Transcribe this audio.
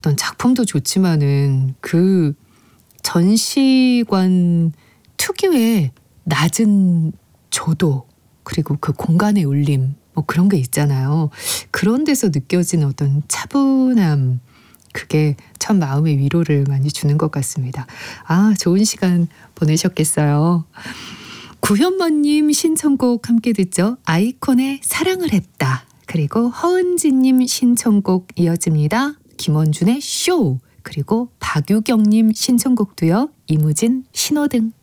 어떤 작품도 좋지만은 그 전시관 특유의 낮은 조도 그리고 그 공간의 울림 뭐 그런 게 있잖아요. 그런 데서 느껴지는 어떤 차분함, 그게 참 마음의 위로를 많이 주는 것 같습니다. 아, 좋은 시간 보내셨겠어요. 구현모님 신청곡 함께 듣죠. 아이콘의 사랑을 했다. 그리고 허은지님 신청곡 이어집니다. 김원준의 쇼. 그리고 박유경님 신청곡도요. 이무진 신호등.